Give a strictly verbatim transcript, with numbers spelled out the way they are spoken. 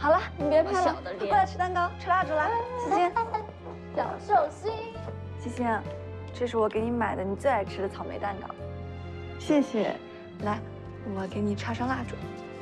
好了，你别拍了， 小的脸过来吃蛋糕，吃蜡烛啦，欣欣。 小寿星。 欣欣，这是我给你买的你最爱吃的草莓蛋糕，谢谢。来，我给你插上蜡烛。